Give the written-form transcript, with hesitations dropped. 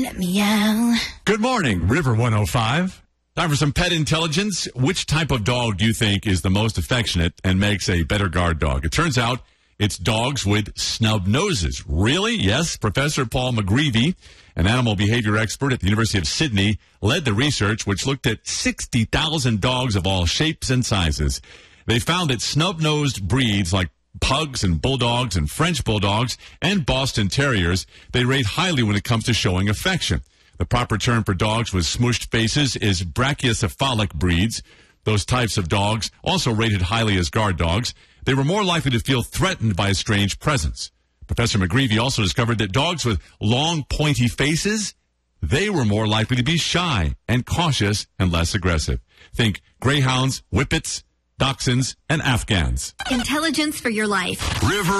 Let me out. Good morning, River 105. Time for some pet intelligence. Which type of dog do you think is the most affectionate and makes a better guard dog? It turns out it's dogs with snub noses. Really? Yes. Professor Paul McGreevy, an animal behavior expert at the University of Sydney, led the research, which looked at 60,000 dogs of all shapes and sizes. They found that snub-nosed breeds like pugs and bulldogs and French bulldogs and Boston Terriers, they rate highly when it comes to showing affection. The proper term for dogs with smooshed faces is brachycephalic breeds. Those types of dogs also rated highly as guard dogs. They were more likely to feel threatened by a strange presence. Professor McGreevy also discovered that dogs with long, pointy faces, they were more likely to be shy and cautious and less aggressive. Think greyhounds, whippets, dachshunds, and Afghans. Intelligence for your life. River